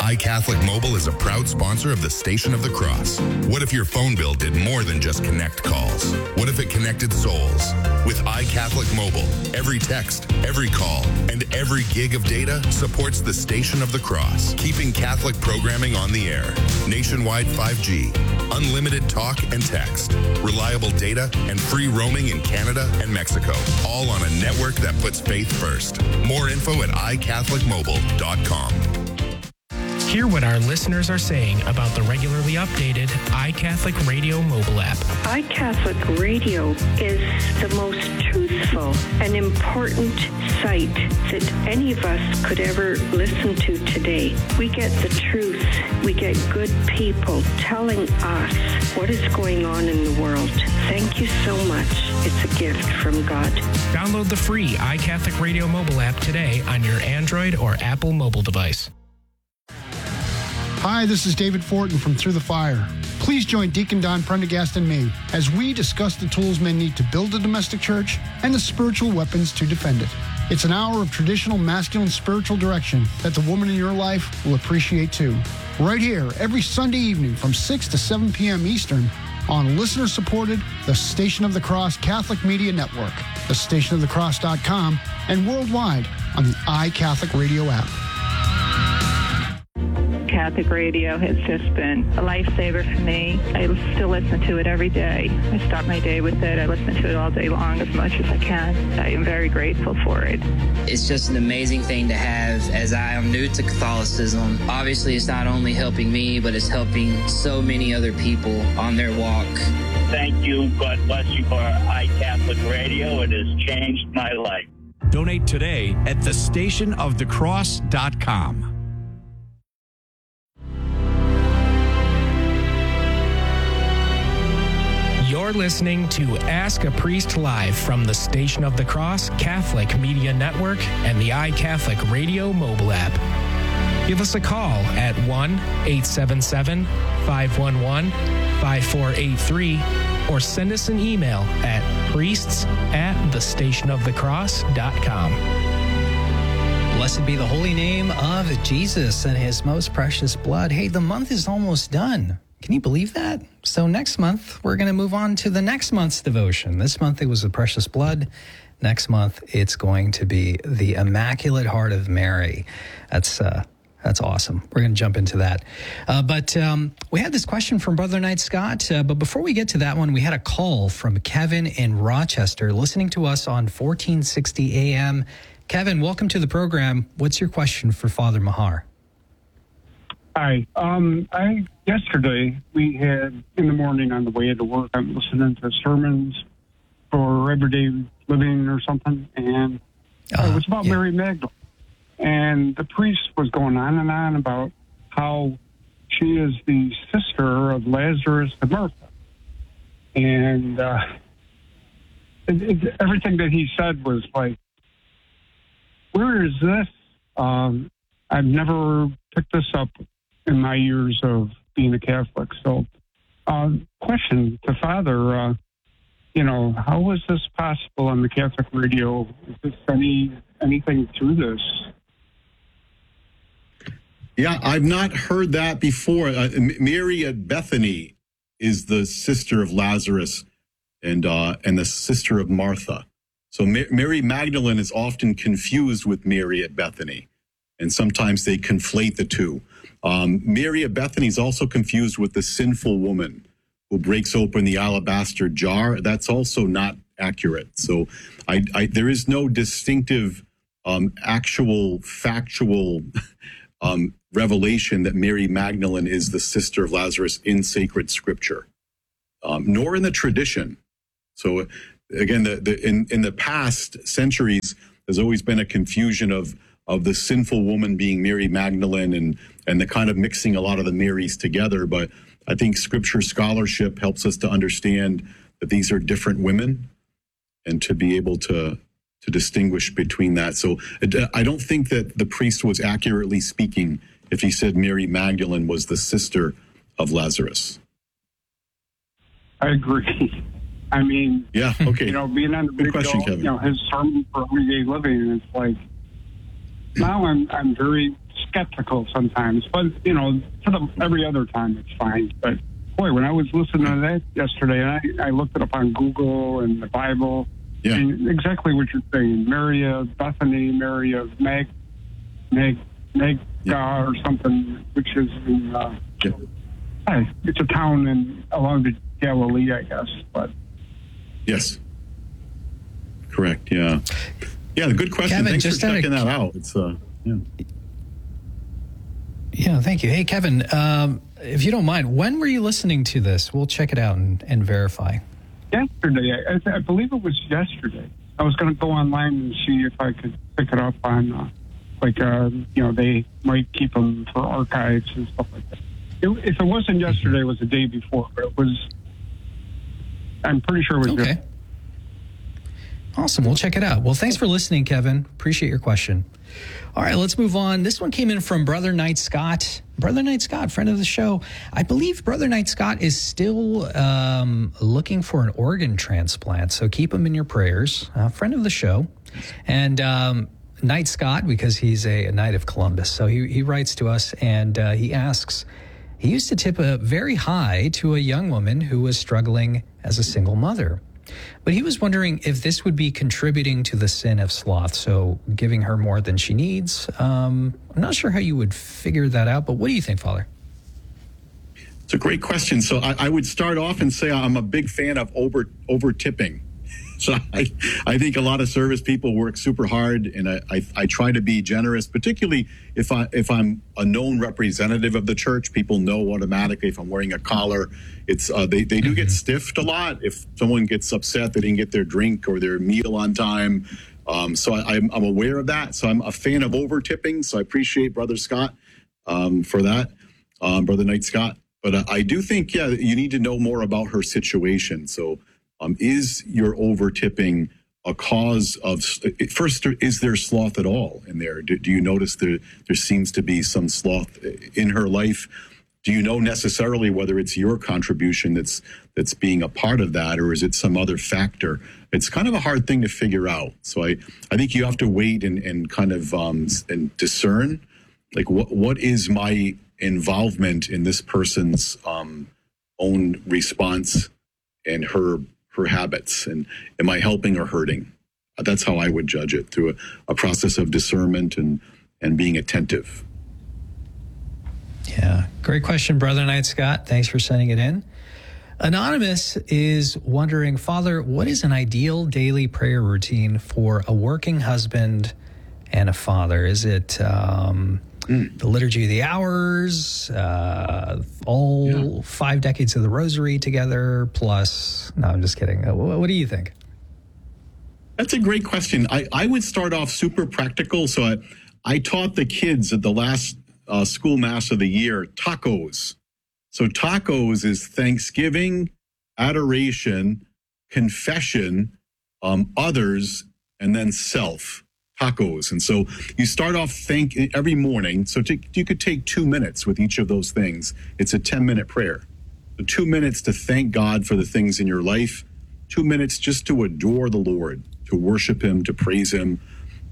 iCatholic Mobile is a proud sponsor of the Station of the Cross. What if your phone bill did more than just connect calls? What if it connected souls? With iCatholic Mobile, every text, every call, and every gig of data supports the Station of the Cross, keeping Catholic programming on the air. Nationwide 5G, unlimited talk and text, reliable data, and free roaming in Canada and Mexico, all on a network that puts faith first. More info at iCatholicMobile.com. Hear what our listeners are saying about the regularly updated iCatholic Radio mobile app. iCatholic Radio is the most truthful and important site that any of us could ever listen to today. We get the truth. We get good people telling us what is going on in the world. Thank you so much. It's a gift from God. Download the free iCatholic Radio mobile app today on your Android or Apple mobile device. Hi, this is David Fortin from Through the Fire. Please join Deacon Don Prendergast and me as we discuss the tools men need to build a domestic church and the spiritual weapons to defend it. It's an hour of traditional masculine spiritual direction that the woman in your life will appreciate too. Right here, every Sunday evening from 6 to 7 p.m. Eastern on listener-supported The Station of the Cross Catholic Media Network, thestationofthecross.com, and worldwide on the iCatholic Radio app. Catholic radio has just been a lifesaver for me. I still listen to it every day. I start my day with it. I listen to it all day long as much as I can. I am very grateful for it. It's just an amazing thing to have as I am new to Catholicism. Obviously, it's not only helping me, but it's helping so many other people on their walk. Thank you. God bless you for iCatholic Radio. It has changed my life. Donate today at thestationofthecross.com. You're listening to Ask a Priest Live from the Station of the Cross Catholic Media Network and the iCatholic Radio mobile app. Give us a call at 1-877-511-5483 or send us an email at priests@thestationofthecross.com. Blessed be the holy name of Jesus and his most precious blood. Hey, the month is almost done. Can you believe that? So next month, we're going to move on to the next month's devotion. This month, it was the precious blood. Next month, it's going to be the Immaculate Heart of Mary. That's awesome. We're going to jump into that. But we had this question from Brother Knight Scott. But before we get to that one, we had a call from Kevin in Rochester listening to us on 1460 AM. Kevin, welcome to the program. What's your question for Father Mahar? Hi. Yesterday, we had, in the morning on the way to work, I'm listening to sermons for everyday living or something, and it was about Mary Magdalene. And the priest was going on and on about how she is the sister of Lazarus and Martha. And everything that he said was like, where is this? I've never picked this up in my years of being a Catholic. So, question to Father, how was this possible on the Catholic radio? Is this anything through this? Yeah, I've not heard that before. Mary at Bethany is the sister of Lazarus and the sister of Martha. So Mary Magdalene is often confused with Mary at Bethany, and sometimes they conflate the two. Mary at Bethany is also confused with the sinful woman who breaks open the alabaster jar. That's also not accurate. So there is no distinctive, actual, factual revelation that Mary Magdalene is the sister of Lazarus in sacred scripture, nor in the tradition. So again, in the past centuries, there's always been a confusion of the sinful woman being Mary Magdalene and the kind of mixing a lot of the Marys together. But I think scripture scholarship helps us to understand that these are different women and to be able to distinguish between that. So I don't think that the priest was accurately speaking if he said Mary Magdalene was the sister of Lazarus. I agree. I mean, yeah, okay. Being on the video, question, Kevin. his sermon for everyday living, it's like, now I'm very skeptical sometimes, but every other time it's fine. But boy, when I was listening to that yesterday, and I looked it up on Google and the Bible, and exactly what you're saying, Mary of Bethany, Mary of Magda or something, which is in, it's a town along the Galilee, I guess. But yes, correct. Yeah. Good question. Kevin, thanks for checking that out. It's Yeah, thank you. Hey, Kevin, if you don't mind, when were you listening to this? We'll check it out and verify. Yesterday. I believe it was yesterday. I was going to go online and see if I could pick it up on, they might keep them for archives and stuff like that. If it wasn't yesterday, it was the day before, but I'm pretty sure it was yesterday. Awesome. We'll check it out. Well, thanks for listening, Kevin. Appreciate your question. All right, let's move on. This one came in from Brother Knight Scott. Brother Knight Scott, friend of the show. I believe Brother Knight Scott is still looking for an organ transplant, so keep him in your prayers. Friend of the show. And Knight Scott, because he's a Knight of Columbus, so he writes to us and he asks, he used to tip a very high to a young woman who was struggling as a single mother. But he was wondering if this would be contributing to the sin of sloth, so giving her more than she needs. I'm not sure how you would figure that out, but what do you think, Father? It's a great question. So I would start off and say I'm a big fan of over tipping. So I think a lot of service people work super hard, and I try to be generous, particularly if I'm a known representative of the church. People know automatically if I'm wearing a collar. It's they do get stiffed a lot if someone gets upset they didn't get their drink or their meal on time. So I'm aware of that. So I'm a fan of over tipping. So I appreciate Brother Scott for that, Brother Knight Scott. But I do think you need to know more about her situation. So. Is your over tipping a cause of, first, is there sloth at all in there? Do you notice there seems to be some sloth in her life? Do you know necessarily whether it's your contribution that's being a part of that, or is it some other factor? It's kind of a hard thing to figure out. So I think you have to wait and kind of and discern, like what is my involvement in this person's own response and her habits, and am I helping or hurting? That's how I would judge it, through a process of discernment and being attentive. Yeah, great question, Brother Knight Scott. Thanks for sending it in. Anonymous is wondering, Father, what is an ideal daily prayer routine for a working husband and a father? Is it the Liturgy of the Hours, all 5 decades of the Rosary together, plus... No, I'm just kidding. What do you think? That's a great question. I would start off super practical. So I taught the kids at the last school mass of the year tacos. So tacos is thanksgiving, adoration, confession, others, and then self. Tacos. And so you start off every morning. So you could take 2 minutes with each of those things. It's a 10-minute prayer. So 2 minutes to thank God for the things in your life. 2 minutes just to adore the Lord, to worship him, to praise him.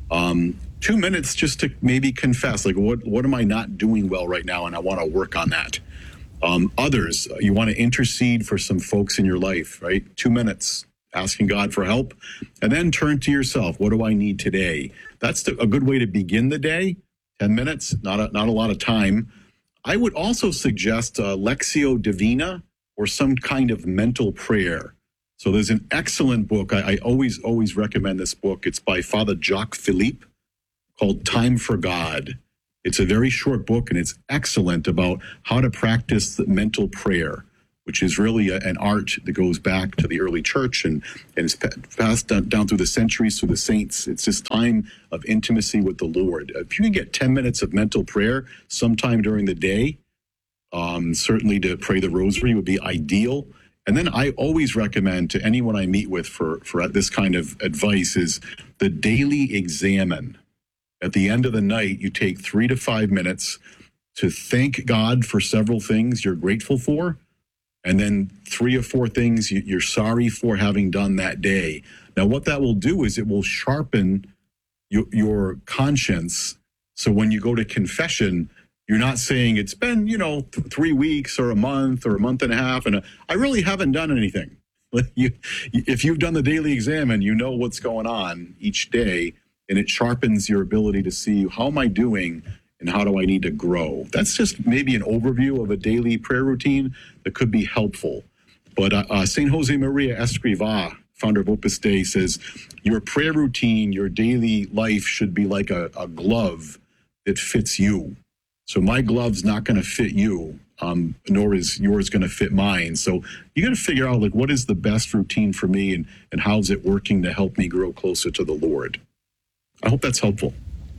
2 minutes just to maybe confess, like, what am I not doing well right now? And I want to work on that. Others, you want to intercede for some folks in your life, right? 2 minutes. Asking God for help, and then turn to yourself. What do I need today? That's a good way to begin the day. 10 minutes, not a lot of time. I would also suggest Lectio Divina or some kind of mental prayer. So there's an excellent book. I always recommend this book. It's by Father Jacques Philippe, called Time for God. It's a very short book, and it's excellent about how to practice the mental prayer, which is really an art that goes back to the early church and is passed down through the centuries through the saints. It's this time of intimacy with the Lord. If you can get 10 minutes of mental prayer sometime during the day, certainly to pray the rosary would be ideal. And then I always recommend to anyone I meet with for this kind of advice is the daily examen. At the end of the night, you take 3 to 5 minutes to thank God for several things you're grateful for, and then 3 or 4 things you're sorry for having done that day. Now, what that will do is it will sharpen your conscience So when you go to confession, you're not saying it's been, 3 weeks or a month and a half, and I really haven't done anything. If you've done the daily exam and you know what's going on each day, and it sharpens your ability to see how am I doing and how do I need to grow. That's just maybe an overview of a daily prayer routine that could be helpful. But St. Jose Maria Escrivá, founder of Opus Dei, says your prayer routine, your daily life should be like a glove that fits you. So my glove's not going to fit you, nor is yours going to fit mine. So you got to figure out, like, what is the best routine for me and how's it working to help me grow closer to the Lord? I hope that's helpful.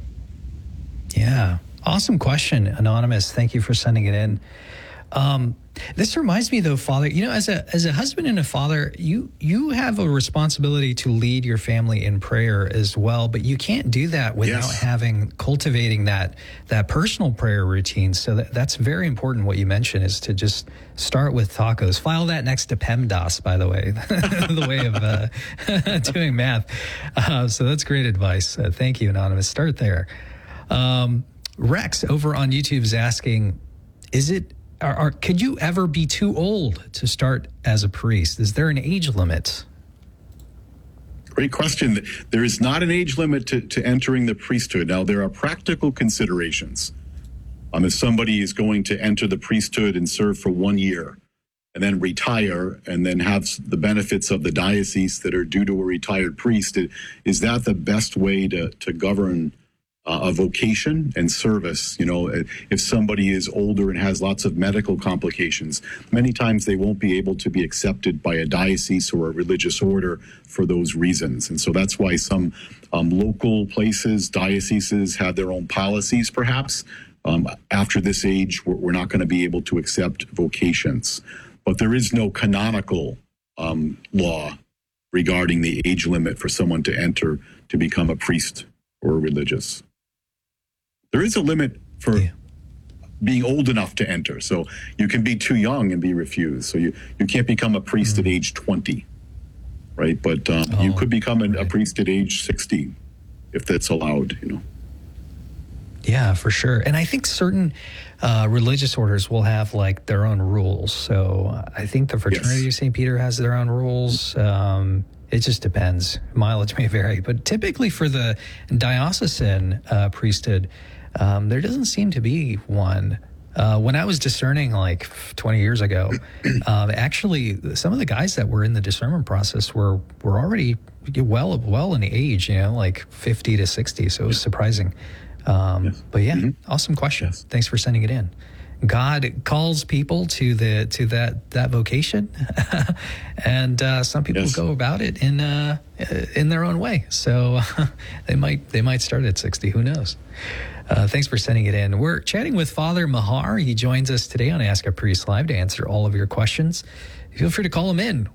Yeah. Awesome question, Anonymous. Thank you for sending it in. This reminds me, though, Father, as a husband and a father, you have a responsibility to lead your family in prayer as well, but you can't do that without cultivating that personal prayer routine. So that's very important. What you mentioned is to just start with tacos. File that next to PEMDAS, by the way, the way of doing math. So that's great advice. Thank you, Anonymous. Start there. Rex over on YouTube is asking, could you ever be too old to start as a priest? Is there an age limit? Great question. There is not an age limit to entering the priesthood. Now, there are practical considerations. If somebody is going to enter the priesthood and serve for 1 year and then retire and then have the benefits of the diocese that are due to a retired priest, is that the best way to govern a vocation and service? If somebody is older and has lots of medical complications, many times they won't be able to be accepted by a diocese or a religious order for those reasons. And so that's why some local places, dioceses, have their own policies, perhaps. After this age, we're not going to be able to accept vocations. But there is no canonical law regarding the age limit for someone to enter to become a priest or a religious. There is a limit for being old enough to enter. So you can be too young and be refused. So you can't become a priest at age 20, right? But you could become a priest at age 60 if that's allowed, Yeah, for sure. And I think certain religious orders will have like their own rules. So I think the Fraternity of St. Peter has their own rules. It just depends. Mileage may vary. But typically for the diocesan priesthood, there doesn't seem to be one. When I was discerning like 20 years ago, actually some of the guys that were in the discernment process were already well in age, like 50 to 60. So it was surprising. But yeah, awesome question. Yes. Thanks for sending it in. God calls people to that vocation, and some people go about it in their own way. So they might start at 60. Who knows? Thanks for sending it in. We're chatting with Father Mahar. He joins us today on Ask a Priest Live to answer all of your questions. Feel free to call him in,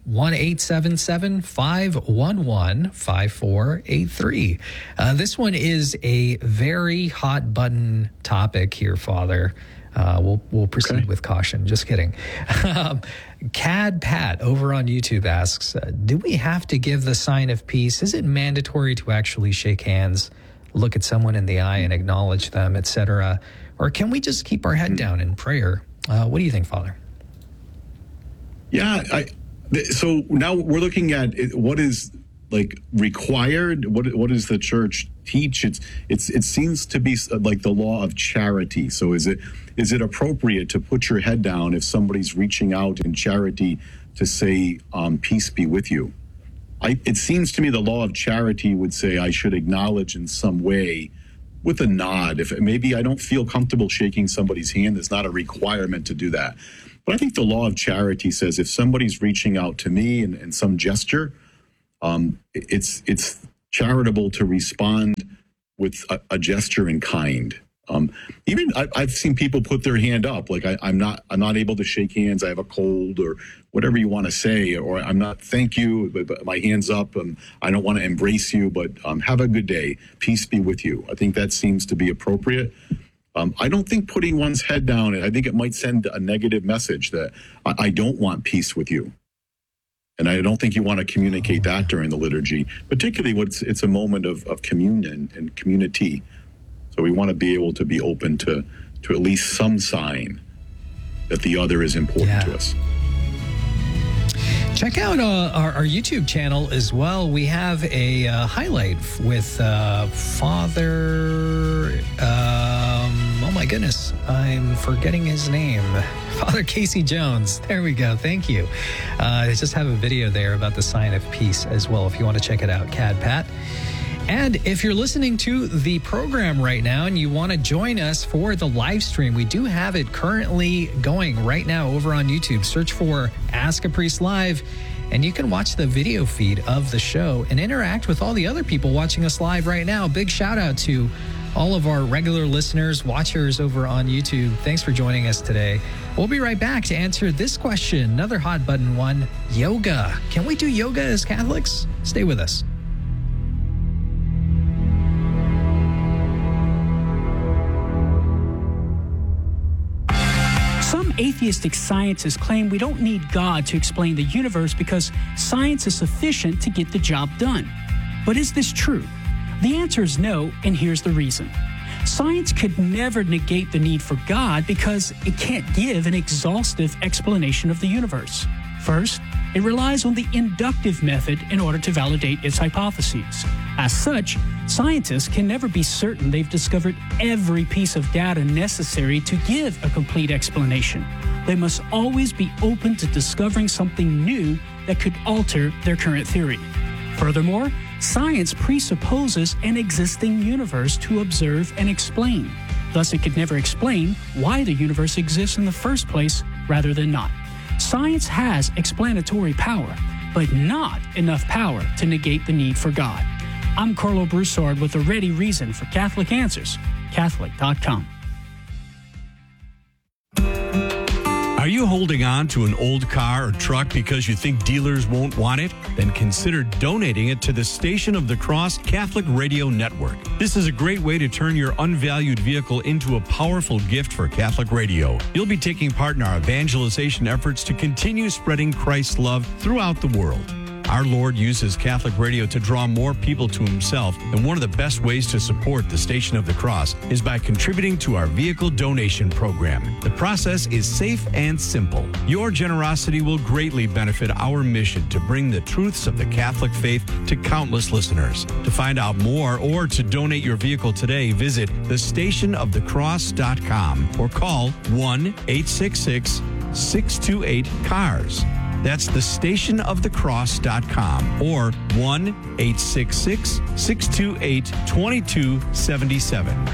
1-877-511-5483. This one is a very hot button topic here, Father. We'll proceed with caution. Just kidding. Cad Pat over on YouTube asks, do we have to give the sign of peace? Is it mandatory to actually shake hands, look at someone in the eye and acknowledge them, etc.? Or can we just keep our head down in prayer? What do you think, Father? Yeah. So now we're looking at what is like required. What does the church teach? It seems to be like the law of charity. So is it appropriate to put your head down if somebody's reaching out in charity to say, peace be with you? It seems to me the law of charity would say I should acknowledge in some way with a nod. If maybe I don't feel comfortable shaking somebody's hand, there's not a requirement to do that. But I think the law of charity says if somebody's reaching out to me in some gesture, it's charitable to respond with a gesture in kind. Even I've seen people put their hand up, like I'm not able to shake hands. I have a cold, or whatever you want to say, or I'm not. Thank you, but my hand's up. I don't want to embrace you, but have a good day. Peace be with you. I think that seems to be appropriate. I don't think putting one's head down, I think it might send a negative message that I don't want peace with you. And I don't think you want to communicate that during the liturgy, particularly when it's a moment of communion and community. So we want to be able to be open to at least some sign that the other is important to us. Check out our YouTube channel as well. We have a highlight with Father, oh my goodness, I'm forgetting his name. Father Casey Jones. There we go. Thank you. I just have a video there about the sign of peace as well, if you want to check it out, Cad Pat. And if you're listening to the program right now and you want to join us for the live stream, we do have it currently going right now over on YouTube. Search for Ask a Priest Live, and you can watch the video feed of the show and interact with all the other people watching us live right now. Big shout out to all of our regular listeners, watchers over on YouTube. Thanks for joining us today. We'll be right back to answer this question, another hot button one, yoga. Can we do yoga as Catholics? Stay with us. Some atheistic scientists claim we don't need God to explain the universe because science is sufficient to get the job done. But is this true? The answer is no, and here's the reason. Science could never negate the need for God because it can't give an exhaustive explanation of the universe. First, it relies on the inductive method in order to validate its hypotheses. As such, scientists can never be certain they've discovered every piece of data necessary to give a complete explanation. They must always be open to discovering something new that could alter their current theory. Furthermore, science presupposes an existing universe to observe and explain. Thus, it could never explain why the universe exists in the first place rather than not. Science has explanatory power, but not enough power to negate the need for God. I'm Carlo Broussard with a ready reason for Catholic Answers, Catholic.com. Are you holding on to an old car or truck because you think dealers won't want it? Then consider donating it to the Station of the Cross Catholic Radio Network. This is a great way to turn your unvalued vehicle into a powerful gift for Catholic radio. You'll be taking part in our evangelization efforts to continue spreading Christ's love throughout the world. Our Lord uses Catholic radio to draw more people to himself, and one of the best ways to support the Station of the Cross is by contributing to our vehicle donation program. The process is safe and simple. Your generosity will greatly benefit our mission to bring the truths of the Catholic faith to countless listeners. To find out more or to donate your vehicle today, visit thestationofthecross.com or call 1-866-628-CARS. That's thestationofthecross.com or 1-866-628-2277.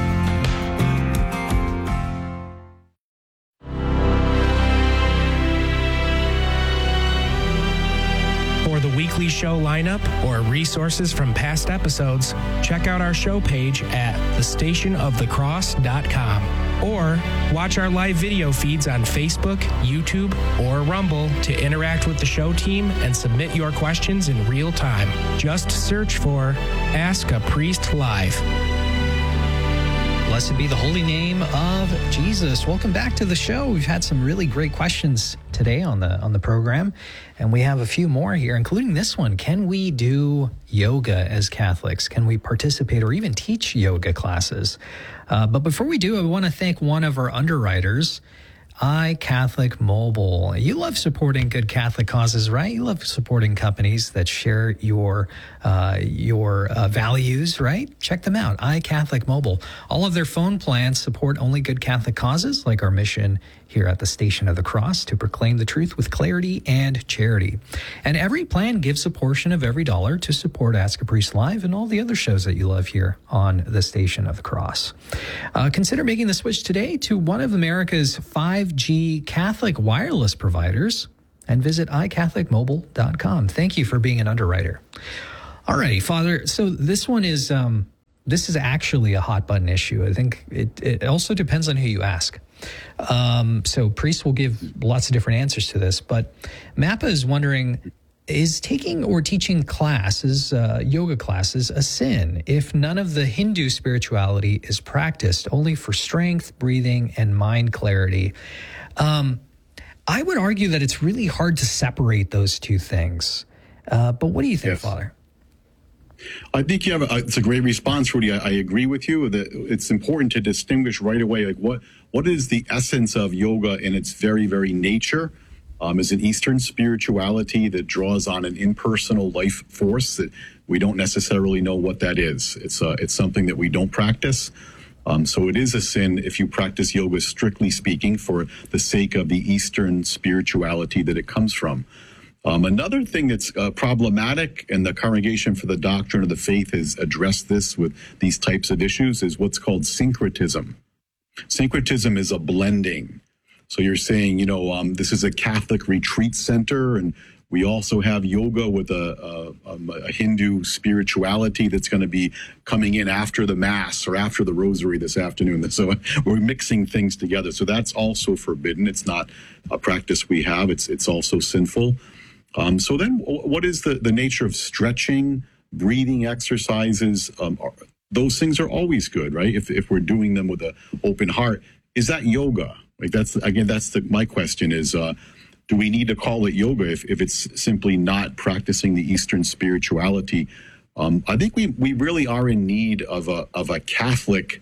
For the weekly show lineup or resources from past episodes, check out our show page at thestationofthecross.com or watch our live video feeds on Facebook, YouTube, or Rumble to interact with the show team and submit your questions in real time. Just search for Ask a Priest Live. Blessed be the holy name of Jesus. Welcome back to the show. We've had some really great questions today on the program, and we have a few more here, including this one. Can we do yoga as Catholics? Can we participate or even teach yoga classes? But before we do, I want to thank one of our underwriters, iCatholic Mobile. You love supporting good Catholic causes, right? You love supporting companies that share your values, right? Check them out, iCatholic Mobile. All of their phone plans support only good Catholic causes, like our mission here at the Station of the Cross to proclaim the truth with clarity and charity. And every plan gives a portion of every dollar to support Ask a Priest Live and all the other shows that you love here on the Station of the Cross. Consider making the switch today to one of America's 5G Catholic wireless providers and visit iCatholicMobile.com. Thank you for being an underwriter. All righty, Father. So this one is this is actually a hot button issue. I think it also depends on who you ask. So priests will give lots of different answers to this, but Mappa is wondering, is taking or teaching classes, yoga classes, a sin if none of the Hindu spirituality is practiced only for strength, breathing, and mind clarity? I would argue that it's really hard to separate those two things. But what do you think, Father? I think you have it's a great response, Rudy. I agree with you that it's important to distinguish right away, like what is the essence of yoga in its very, very nature. Is an Eastern spirituality that draws on an impersonal life force that we don't necessarily know what that is. It's something that we don't practice. So it is a sin if you practice yoga, strictly speaking, for the sake of the Eastern spirituality that it comes from. Another thing that's problematic, and the Congregation for the Doctrine of the Faith has addressed this with these types of issues, is what's called syncretism. Syncretism is a blending. So you're saying, this is a Catholic retreat center, and we also have yoga with a Hindu spirituality that's going to be coming in after the Mass or after the Rosary this afternoon. So we're mixing things together. So that's also forbidden. It's not a practice we have. It's also sinful. So then what is the nature of stretching, breathing exercises? Those things are always good, right? If we're doing them with an open heart. Is that yoga? Like my question is, do we need to call it yoga if it's simply not practicing the Eastern spirituality? I think we really are in need of a Catholic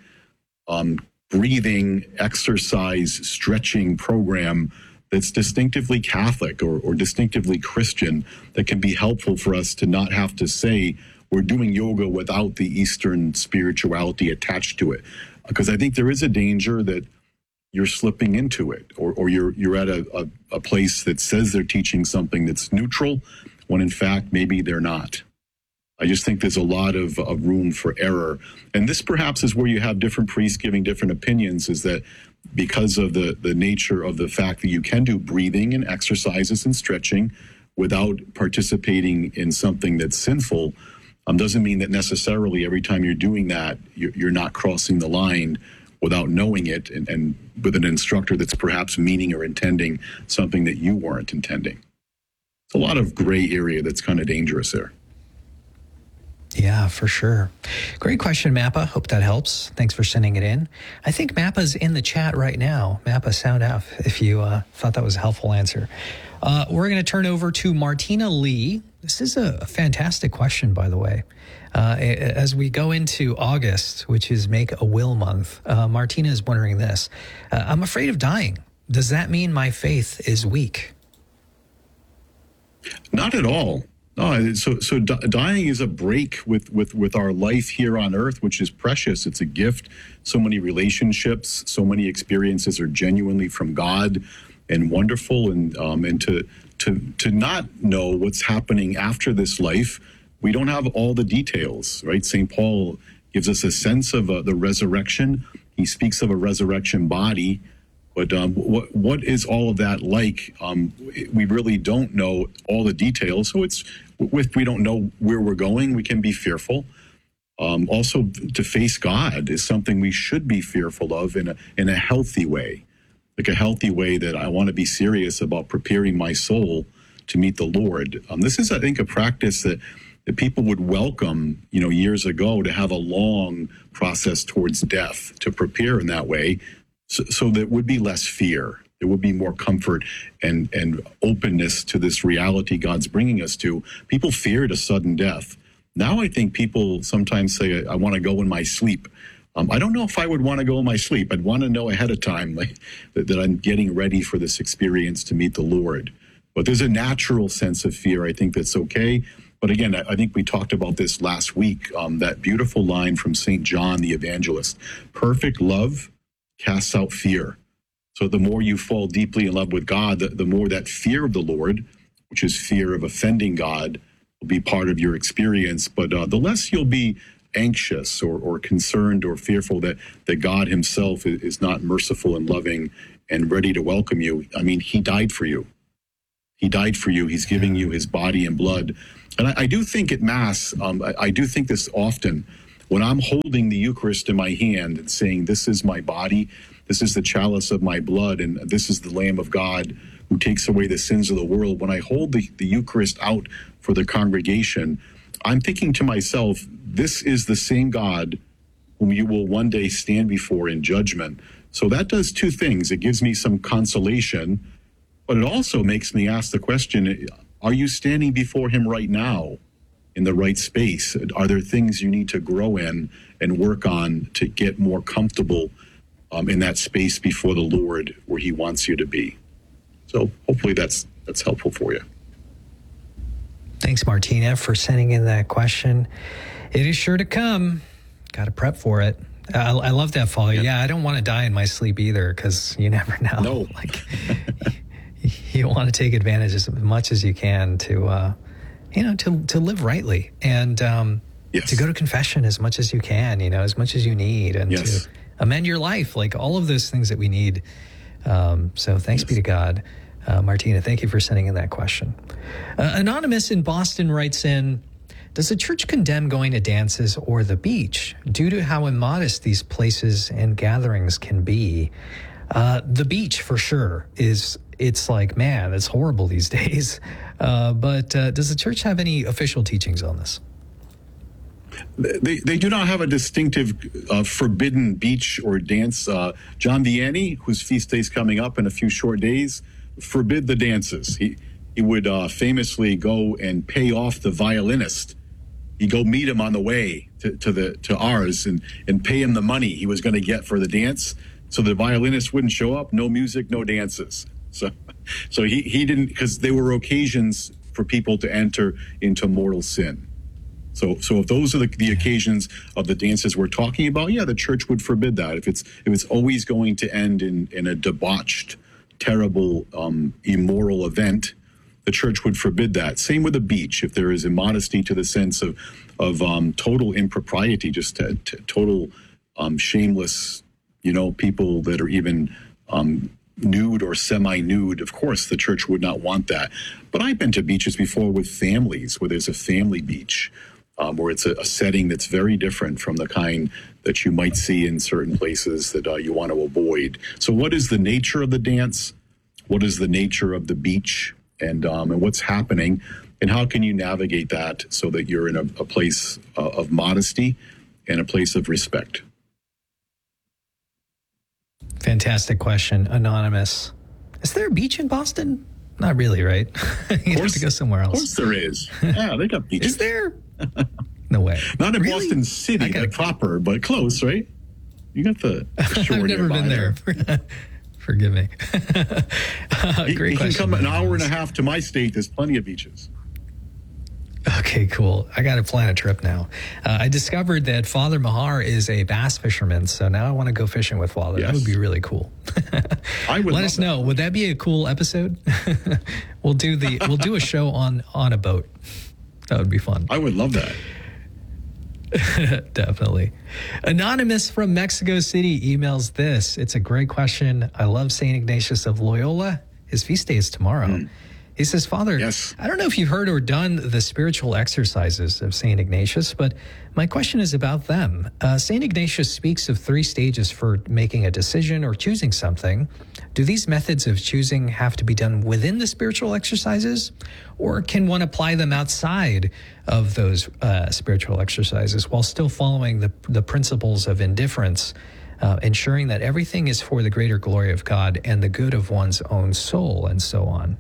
breathing, exercise, stretching program that's distinctively Catholic or distinctively Christian, that can be helpful for us to not have to say we're doing yoga without the Eastern spirituality attached to it. Because I think there is a danger that you're slipping into it, or you're at a place that says they're teaching something that's neutral, when in fact maybe they're not. I just think there's a lot of room for error. And this perhaps is where you have different priests giving different opinions, is that because of the nature of the fact that you can do breathing and exercises and stretching without participating in something that's sinful, doesn't mean that necessarily every time you're doing that, you're not crossing the line without knowing it, and with an instructor that's perhaps meaning or intending something that you weren't intending. It's a lot of gray area that's kind of dangerous there. Yeah, for sure. Great question, Mappa. Hope that helps. Thanks for sending it in. I think Mappa's in the chat right now. Mappa, sound out if you thought that was a helpful answer. We're going to turn over to Martina Lee. This is a fantastic question, by the way. As we go into August, which is Make a Will Month, Martina is wondering this. I'm afraid of dying. Does that mean my faith is weak? Not at all. No, so dying is a break with our life here on earth, which is precious. It's a gift. So many relationships, so many experiences are genuinely from God and wonderful. And to not know what's happening after this life, we don't have all the details, right? St. Paul gives us a sense of the resurrection. He speaks of a resurrection body. But what is all of that like? We really don't know all the details. So if we don't know where we're going, we can be fearful. Also, to face God is something we should be fearful of in a healthy way, like a healthy way that I want to be serious about preparing my soul to meet the Lord. This is, I think, a practice that people would welcome, years ago, to have a long process towards death, to prepare in that way. So there would be less fear. There would be more comfort and openness to this reality God's bringing us to. People feared a sudden death. Now I think people sometimes say, I want to go in my sleep. I don't know if I would want to go in my sleep. I'd want to know ahead of time that I'm getting ready for this experience to meet the Lord. But there's a natural sense of fear. I think that's okay. But again, I think we talked about this last week, that beautiful line from St. John the Evangelist. Perfect love casts out fear. So the more you fall deeply in love with God, the more that fear of the Lord, which is fear of offending God, will be part of your experience. But the less you'll be anxious or concerned or fearful that God himself is not merciful and loving and ready to welcome you. I mean, he died for you. He died for you. He's giving you his body and blood. And I do think at Mass, I do think this often, when I'm holding the Eucharist in my hand and saying, this is my body, this is the chalice of my blood, and this is the Lamb of God who takes away the sins of the world. When I hold the Eucharist out for the congregation, I'm thinking to myself, this is the same God whom you will one day stand before in judgment. So that does two things. It gives me some consolation, but it also makes me ask the question, are you standing before him right now? in the right space? Are there things you need to grow in and work on to get more comfortable in that space before the Lord where he wants you to be? So hopefully that's helpful for you. Thanks, Martina, for sending in that question. It is sure to come. Got to prep for it. I love that follow. Yeah, I don't want to die in my sleep either, because you never know. No. Like, you want to take advantage as much as you can to, to live rightly, and to go to confession as much as you can, as much as you need, and to amend your life, like all of those things that we need. So thanks be to God. Martina, thank you for sending in that question. Anonymous in Boston writes in, does the church condemn going to dances or the beach due to how immodest these places and gatherings can be? The beach, for sure, it's like, man, it's horrible these days. But does the church have any official teachings on this? They do not have a distinctive forbidden beach or dance. John Vianney, whose feast day is coming up in a few short days, forbid the dances. He would famously go and pay off the violinist. He'd go meet him on the way to ours and pay him the money he was going to get for the dance. So the violinist wouldn't show up, no music, no dances. So he didn't, because there were occasions for people to enter into mortal sin. So if those are the occasions of the dances we're talking about, the church would forbid that. If it's always going to end in a debauched, terrible, immoral event, the church would forbid that. Same with the beach. If there is immodesty to the sense of total impropriety, just total shameless, people that are even nude or semi-nude, of course, the church would not want that. But I've been to beaches before with families, where there's a family beach, where it's a setting that's very different from the kind that you might see in certain places that you want to avoid. So what is the nature of the dance? What is the nature of the beach? And what's happening? And how can you navigate that so that you're in a place of modesty and a place of respect? Fantastic question, Anonymous. Is there a beach in Boston? Not really, right? You have to go somewhere else. Of course there is. Yeah, they got beaches. Is there? No way. Not in Boston City, proper, but close, right? You got the shore. I've never been there. Forgive me. Great question. You can come an hour and a half to my state. There's plenty of beaches. Okay, cool. I got to plan a trip now. I discovered that Father Mahar is a bass fisherman, so now I want to go fishing with Father. Yes. That would be really cool. Let us know. Would that be a cool episode? We'll do a show on a boat. That would be fun. I would love that. Definitely. Anonymous from Mexico City emails this. It's a great question. I love St. Ignatius of Loyola. His feast day is tomorrow. He says, Father, I don't know if you've heard or done the spiritual exercises of St. Ignatius, but my question is about them. St. Ignatius speaks of 3 stages for making a decision or choosing something. Do these methods of choosing have to be done within the spiritual exercises, or can one apply them outside of those spiritual exercises while still following the principles of indifference, ensuring that everything is for the greater glory of God and the good of one's own soul, and so on?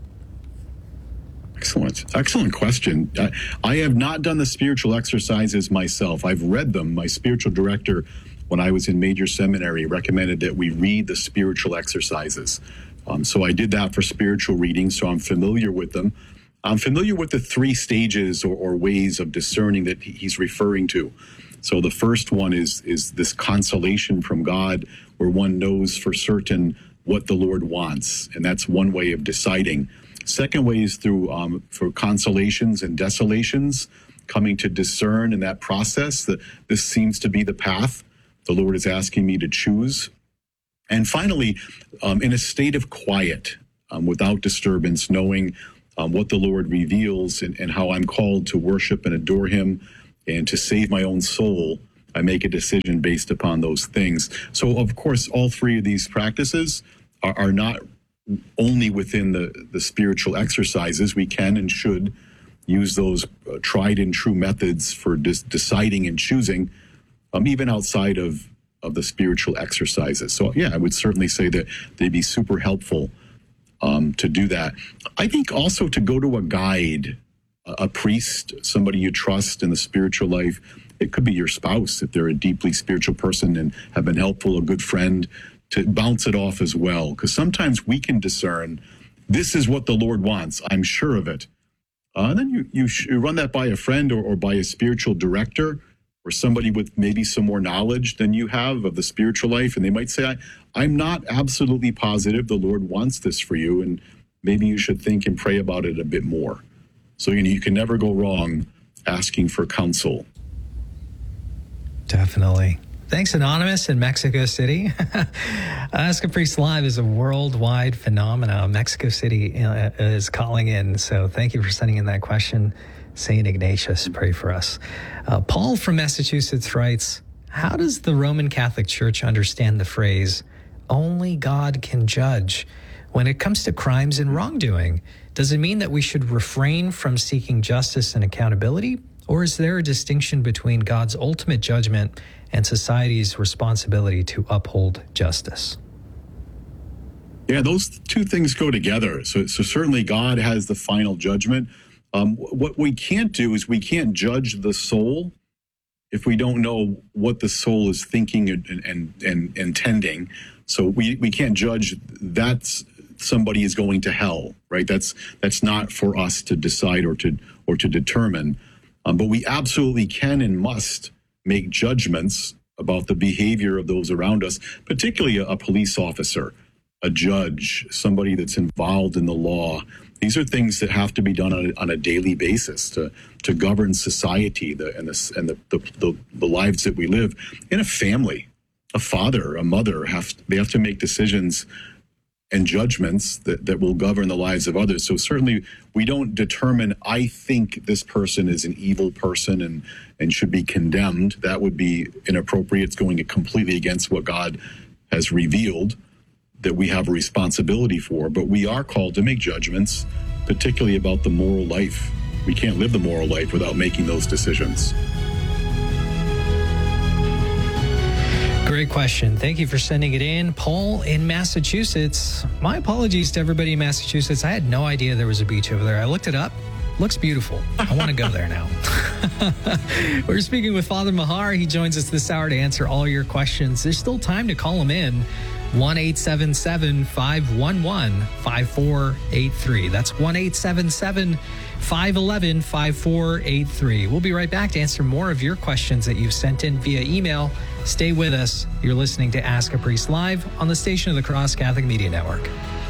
Excellent question. I have not done the spiritual exercises myself. I've read them. My spiritual director, when I was in major seminary, recommended that we read the spiritual exercises. So I did that for spiritual reading, so I'm familiar with them. I'm familiar with the 3 stages or ways of discerning that he's referring to. So the first one is this consolation from God, where one knows for certain what the Lord wants, and that's one way of deciding. Second way is through for consolations and desolations, coming to discern in that process that this seems to be the path the Lord is asking me to choose. And finally, in a state of quiet, without disturbance, knowing what the Lord reveals and how I'm called to worship and adore him and to save my own soul, I make a decision based upon those things. So, of course, all 3 of these practices are not only within the spiritual exercises. We can and should use those tried and true methods for deciding and choosing, even outside of the spiritual exercises. So, I would certainly say that they'd be super helpful to do that. I think also to go to a guide a priest, somebody you trust in the spiritual life. It could be your spouse if they're a deeply spiritual person and have been helpful, a good friend, to bounce it off as well. Because sometimes we can discern, this is what the Lord wants, I'm sure of it. And then you run that by a friend or by a spiritual director or somebody with maybe some more knowledge than you have of the spiritual life. And they might say, I'm not absolutely positive the Lord wants this for you. And maybe you should think and pray about it a bit more. So you can never go wrong asking for counsel. Definitely. Thanks, Anonymous in Mexico City. Ask a Priest Live is a worldwide phenomenon. Mexico City is calling in. So thank you for sending in that question. St. Ignatius, pray for us. Paul from Massachusetts writes, how does the Roman Catholic Church understand the phrase, only God can judge, when it comes to crimes and wrongdoing? Does it mean that we should refrain from seeking justice and accountability? Or is there a distinction between God's ultimate judgment and society's responsibility to uphold justice? Yeah, those two things go together. So certainly God has the final judgment. What we can't do is we can't judge the soul if we don't know what the soul is thinking and intending. So we can't judge that somebody is going to hell, right? That's not for us to decide or to determine. But we absolutely can and must make judgments about the behavior of those around us, particularly a police officer, a judge, somebody that's involved in the law. These are things that have to be done on a daily basis to govern society and the lives that we live. In a family, a father, a mother, they have to make decisions and judgments that will govern the lives of others. So certainly we don't determine, I think this person is an evil person and should be condemned. That would be inappropriate. It's going completely against what God has revealed that we have a responsibility for. But we are called to make judgments, particularly about the moral life. We can't live the moral life without making those decisions. Great question. Thank you for sending it in. Paul in Massachusetts. My apologies to everybody in Massachusetts. I had no idea there was a beach over there. I looked it up. Looks beautiful. I want to go there now. We're speaking with Father Mahar. He joins us this hour to answer all your questions. There's still time to call him in. 1-877-511-5483. That's 1-877-511-5483. We'll be right back to answer more of your questions that you've sent in via email. Stay with us. You're listening to Ask a Priest Live on the Station of the Cross Catholic Media Network.